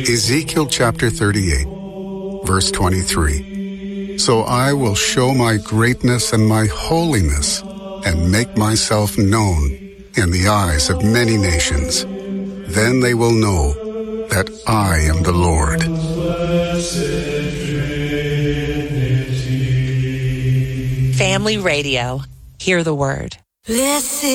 Ezekiel chapter 38, verse 23. So I will show my greatness and my holiness and make myself known in the eyes of many nations. Then they will know that I am the Lord. Family Radio. Hear the word. Blessed